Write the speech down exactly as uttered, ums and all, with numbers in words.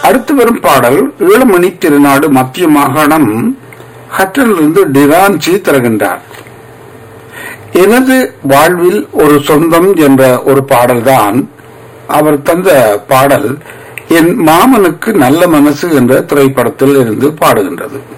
அடுத்து வரும் பாடல் ஈழமணி திருநாடு மத்திய மாகாணம் ஹற்றலிருந்து டிரான்சி தருகின்றார். எனது வாழ்வில் ஒரு சொந்தம் என்ற ஒரு பாடல்தான் அவர் தந்த பாடல். என் மாமனுக்கு நல்ல மனசு என்ற திரைப்படத்தில் இருந்து பாடுகின்றது.